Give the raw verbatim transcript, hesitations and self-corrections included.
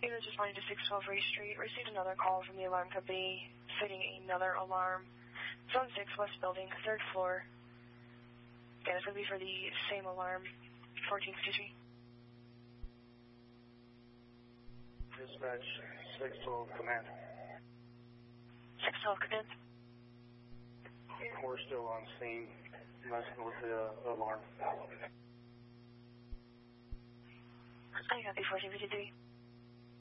Units responding to six twelve Ray Street. Received another call from the alarm company fitting another alarm. Zone six, West Building, third floor. Again, it's going to be for the same alarm, fourteen fifty-three. Dispatch, six twelve, command. six twelve, command. We're still on scene, messing with the uh, alarm. I got the fourteen fifty-three.